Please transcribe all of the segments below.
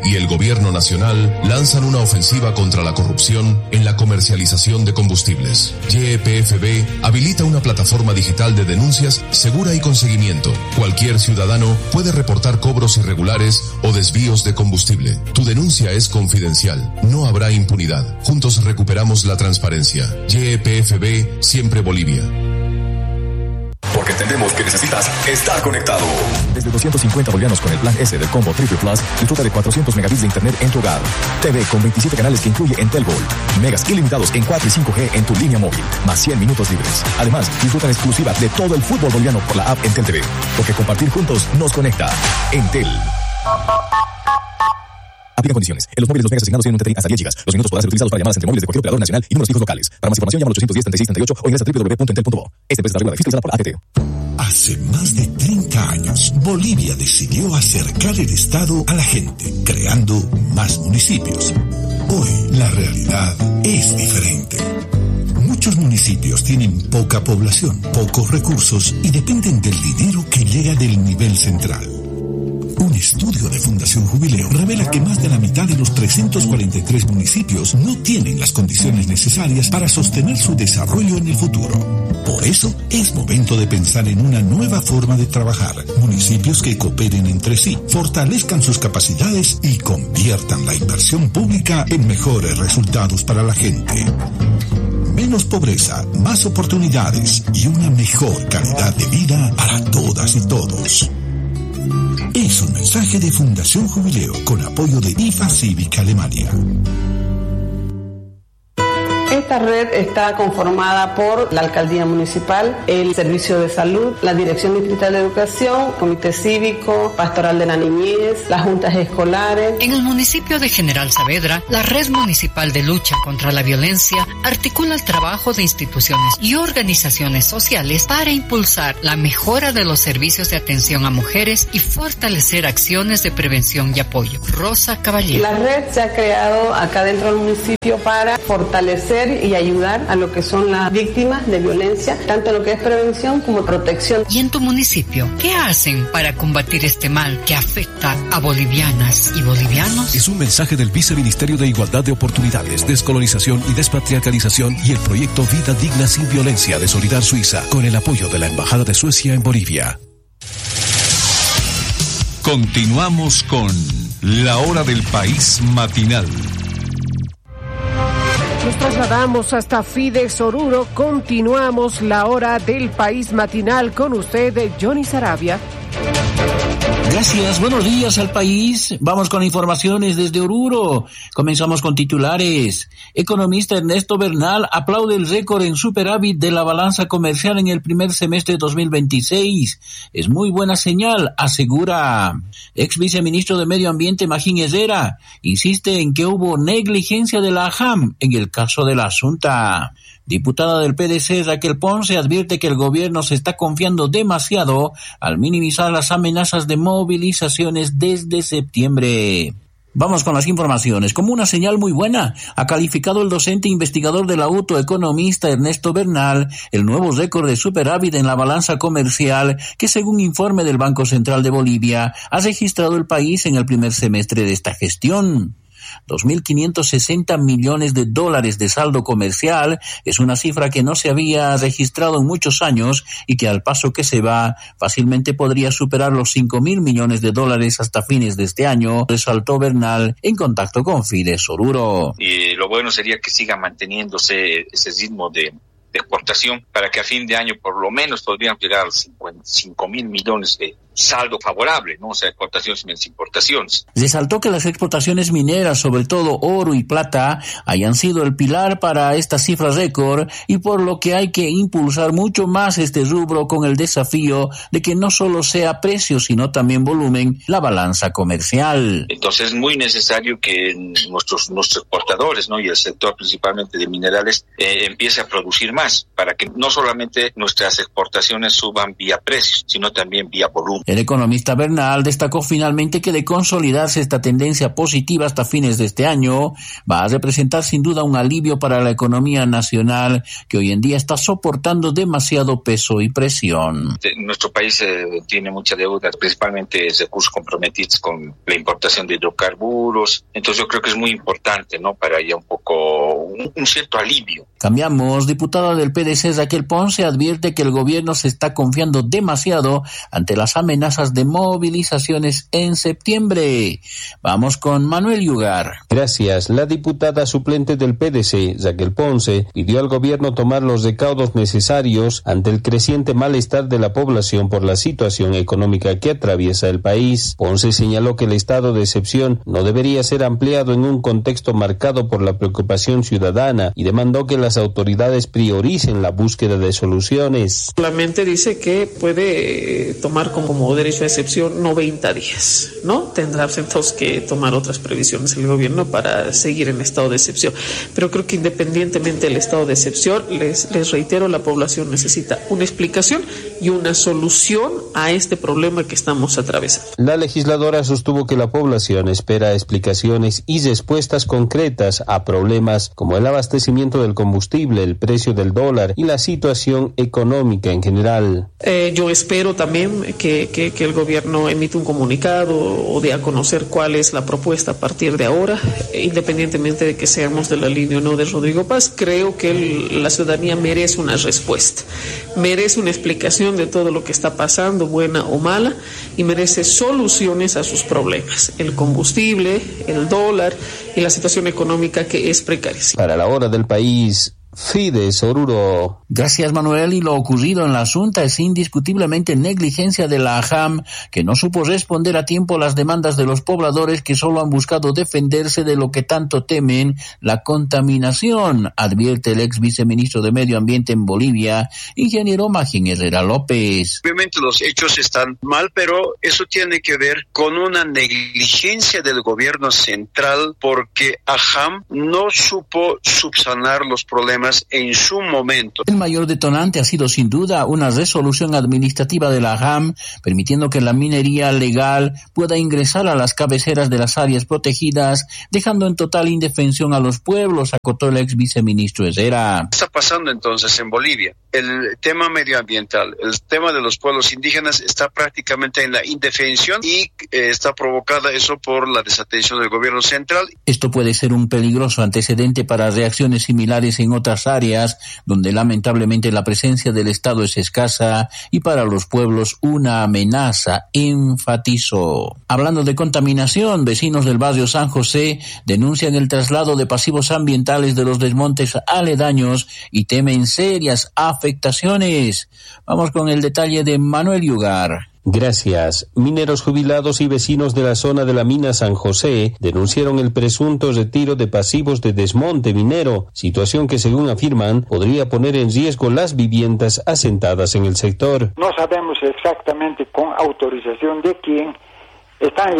y el Gobierno Nacional lanzan una ofensiva contra la corrupción en la comercialización de combustibles. YPFB habilita una plataforma digital de denuncias segura y con seguimiento. Cualquier ciudadano puede reportar cobros irregulares o desvíos de combustible. Tu denuncia es confidencial. No habrá impunidad. Juntos recuperamos la transparencia. YPFB, siempre Bolivia. Porque entendemos que necesitas estar conectado. Desde 250 bolivianos con el plan S del combo Triple Plus, disfruta de 400 megabits de internet en tu hogar. TV con 27 canales que incluye Entel Gold. Megas ilimitados en 4 y 5G en tu línea móvil, más 100 minutos libres. Además, disfruta en exclusiva de todo el fútbol boliviano por la app Entel TV. Porque compartir juntos nos conecta. Entel. Aplica condiciones. En los móviles los megas asignados tienen un TTI hasta 10 GB. Los minutos podrán ser utilizados para llamadas entre móviles de cualquier operador nacional y números fijos locales. Para más información llama al 810-3638 o ingresa a www.entel.bo. Esta empresa está regulada y fiscalizada por ATT. Hace más de 30 años, Bolivia decidió acercar el Estado a la gente, creando más municipios. Hoy, la realidad es diferente. Muchos municipios tienen poca población, pocos recursos y dependen del dinero que llega del nivel central. Un estudio de Fundación Jubileo revela que más de la mitad de los 343 municipios no tienen las condiciones necesarias para sostener su desarrollo en el futuro. Por eso, es momento de pensar en una nueva forma de trabajar. Municipios que cooperen entre sí, fortalezcan sus capacidades y conviertan la inversión pública en mejores resultados para la gente. Menos pobreza, más oportunidades y una mejor calidad de vida para todas y todos. Es un mensaje de Fundación Jubileo con apoyo de IFA Cívica Alemania. Esta red está conformada por la Alcaldía Municipal, el Servicio de Salud, la Dirección Distrital de Educación, Comité Cívico, Pastoral de la Niñez, las juntas escolares. En el municipio de General Saavedra, la Red Municipal de Lucha contra la Violencia articula el trabajo de instituciones y organizaciones sociales para impulsar la mejora de los servicios de atención a mujeres y fortalecer acciones de prevención y apoyo. Rosa Caballero. La red se ha creado acá dentro del municipio para fortalecer y ayudar a lo que son las víctimas de violencia, tanto en lo que es prevención como protección. ¿Y en tu municipio qué hacen para combatir este mal que afecta a bolivianas y bolivianos? Es un mensaje del Viceministerio de Igualdad de Oportunidades, Descolonización y Despatriarcalización y el proyecto Vida Digna Sin Violencia de Solidar Suiza, con el apoyo de la Embajada de Suecia en Bolivia. Continuamos con La Hora del País Matinal. Nos trasladamos hasta Fides Oruro. Continuamos La Hora del País Matinal con usted, Johnny Saravia. Gracias, buenos días al país. Vamos con informaciones desde Oruro. Comenzamos con titulares. Economista Ernesto Bernal aplaude el récord en superávit de la balanza comercial en el primer semestre de 2026. Es muy buena señal, asegura. Ex viceministro de Medio Ambiente Magín Herrera insiste en que hubo negligencia de la AJAM en el caso de la Asunta. Diputada del PDC Raquel Ponce advierte que el gobierno se está confiando demasiado al minimizar las amenazas de movilizaciones desde septiembre. Vamos con las informaciones. Como una señal muy buena, ha calificado el docente investigador de la UTO, economista Ernesto Bernal, el nuevo récord de superávit en la balanza comercial que, según informe del Banco Central de Bolivia, ha registrado el país en el primer semestre de esta gestión. 2.560 millones de dólares de saldo comercial es una cifra que no se había registrado en muchos años y que al paso que se va fácilmente podría superar los 5.000 millones de dólares hasta fines de este año, resaltó Bernal en contacto con Fides Oruro. Y lo bueno sería que siga manteniéndose ese ritmo de exportación para que a fin de año por lo menos podrían llegar a los 5.000 millones de saldo favorable, ¿no? O sea, exportaciones menos importaciones. Resaltó que las exportaciones mineras, sobre todo oro y plata, hayan sido el pilar para esta cifra récord y por lo que hay que impulsar mucho más este rubro con el desafío de que no solo sea precio, sino también volumen, la balanza comercial. Entonces es muy necesario que nuestros exportadores, ¿no? Y el sector principalmente de minerales empiece a producir más para que no solamente nuestras exportaciones suban vía precios, sino también vía volumen. El economista Bernal destacó finalmente que de consolidarse esta tendencia positiva hasta fines de este año, va a representar sin duda un alivio para la economía nacional que hoy en día está soportando demasiado peso y presión. Nuestro país tiene mucha deuda, principalmente recursos comprometidos con la importación de hidrocarburos. Entonces yo creo que es muy importante, ¿no?, para ya un poco un cierto alivio. Cambiamos. Diputada del PDC Raquel Ponce advierte que el gobierno se está confiando demasiado ante las amenazas de movilizaciones en septiembre. Vamos con Manuel Yugar. Gracias. La diputada suplente del PDC, Raquel Ponce, pidió al gobierno tomar los recaudos necesarios ante el creciente malestar de la población por la situación económica que atraviesa el país. Ponce señaló que el estado de excepción no debería ser ampliado en un contexto marcado por la preocupación ciudadana y demandó que las autoridades prioricen la búsqueda de soluciones. Solamente dice que puede tomar como derecho de excepción 90 días, ¿no? Tendrá entonces que tomar otras previsiones el gobierno para seguir en estado de excepción. Pero creo que independientemente del estado de excepción, les reitero, la población necesita una explicación y una solución a este problema que estamos atravesando. La legisladora sostuvo que la población espera explicaciones y respuestas concretas a problemas como el abastecimiento del combustible, el precio del dólar y la situación económica en general. Yo espero también que el gobierno emita un comunicado o dé a conocer cuál es la propuesta a partir de ahora, independientemente de que seamos de la línea o no de Rodrigo Paz. Creo que la ciudadanía merece una respuesta, merece una explicación de todo lo que está pasando, buena o mala, y merece soluciones a sus problemas, el combustible, el dólar y la situación económica que es precarísima. Para la hora del país, Fides Oruro. Gracias, Manuel. Y lo ocurrido en la Asunta es indiscutiblemente negligencia de la AJAM, que no supo responder a tiempo a las demandas de los pobladores que solo han buscado defenderse de lo que tanto temen, la contaminación, advierte el ex viceministro de Medio Ambiente en Bolivia, ingeniero Magín Herrera López. Obviamente los hechos están mal, pero eso tiene que ver con una negligencia del gobierno central, porque AJAM no supo subsanar los problemas en su momento. El mayor detonante ha sido sin duda una resolución administrativa de la AJAM permitiendo que la minería legal pueda ingresar a las cabeceras de las áreas protegidas, dejando en total indefensión a los pueblos, acotó el ex viceministro Herrera. ¿Qué está pasando entonces en Bolivia? El tema medioambiental, el tema de los pueblos indígenas está prácticamente en la indefensión y está provocada eso por la desatención del gobierno central. Esto puede ser un peligroso antecedente para reacciones similares en otras áreas donde lamentablemente la presencia del Estado es escasa y para los pueblos una amenaza, enfatizó. Hablando de contaminación, vecinos del barrio San José denuncian el traslado de pasivos ambientales de los desmontes aledaños y temen serias afectaciones. Vamos con el detalle de Manuel Yugar. Gracias. Mineros jubilados y vecinos de la zona de la mina San José denunciaron el presunto retiro de pasivos de desmonte minero, situación que, según afirman, podría poner en riesgo las viviendas asentadas en el sector. No sabemos exactamente con autorización de quién están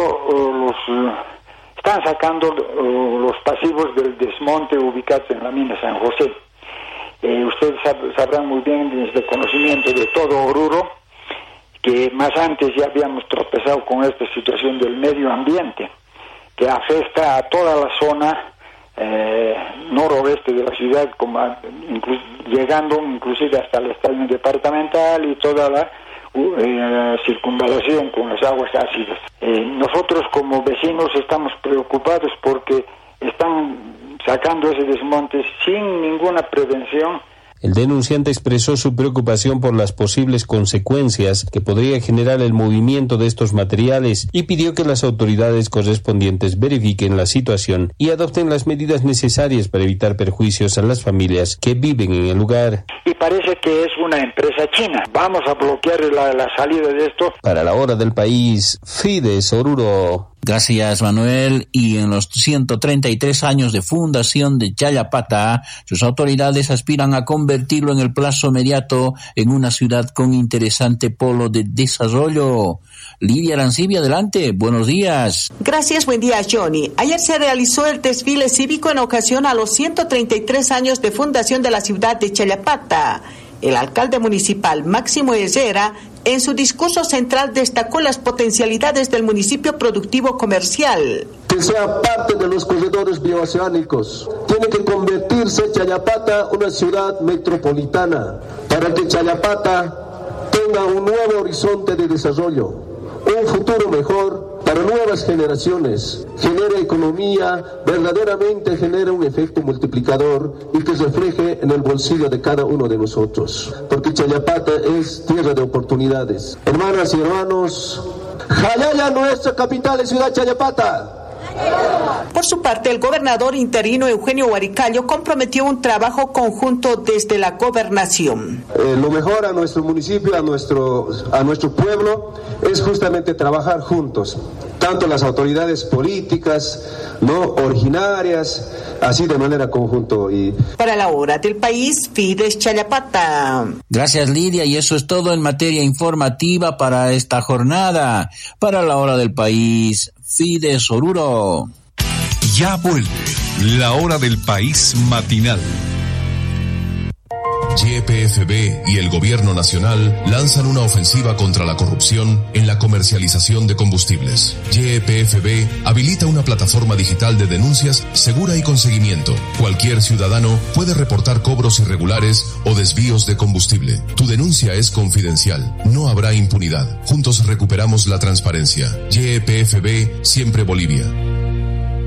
están sacando los pasivos del desmonte ubicados en la mina San José. Ustedes sabrán muy bien desde conocimiento de todo Oruro que más antes ya habíamos tropezado con esta situación del medio ambiente, que afecta a toda la zona noroeste de la ciudad, llegando inclusive hasta el estadio departamental y toda la circunvalación con las aguas ácidas. Nosotros como vecinos estamos preocupados porque están sacando ese desmonte sin ninguna prevención. El denunciante expresó su preocupación por las posibles consecuencias que podría generar el movimiento de estos materiales y pidió que las autoridades correspondientes verifiquen la situación y adopten las medidas necesarias para evitar perjuicios a las familias que viven en el lugar. Y parece que es una empresa china. Vamos a bloquear la salida de esto. Para la hora del país, Fides Oruro. Gracias, Manuel. Y en los 133 años de fundación de Chayapata, sus autoridades aspiran a convertirlo en el plazo inmediato en una ciudad con interesante polo de desarrollo. Lidia Arancibia, adelante. Buenos días. Gracias, buen día, Johnny. Ayer se realizó el desfile cívico en ocasión a los 133 años de fundación de la ciudad de Chayapata. El alcalde municipal Máximo Herrera En su discurso central destacó las potencialidades del municipio productivo comercial. Que sea parte de los corredores bioceánicos. Tiene que convertirse Chayapata una ciudad metropolitana para que Chayapata tenga un nuevo horizonte de desarrollo, un futuro mejor para nuevas generaciones, genera economía, verdaderamente genera un efecto multiplicador y que refleje en el bolsillo de cada uno de nosotros, porque Chayapata es tierra de oportunidades. Hermanas y hermanos, Jayaya, nuestra capital es ciudad Chayapata. Por su parte, el gobernador interino Eugenio Huaricayo comprometió un trabajo conjunto desde la gobernación. Lo mejor a nuestro municipio, a nuestro pueblo, es justamente trabajar juntos, tanto las autoridades políticas, originarias, así de manera conjunto. Para la hora del país, Fides Chayapata. Gracias, Lidia, y eso es todo en materia informativa para esta jornada. Para la hora del país, Fides Oruro. Ya vuelve la hora del país matinal. YPFB y el Gobierno Nacional lanzan una ofensiva contra la corrupción en la comercialización de combustibles. YPFB habilita una plataforma digital de denuncias segura y con seguimiento. Cualquier ciudadano puede reportar cobros irregulares o desvíos de combustible. Tu denuncia es confidencial. No habrá impunidad. Juntos recuperamos la transparencia. YPFB, siempre Bolivia.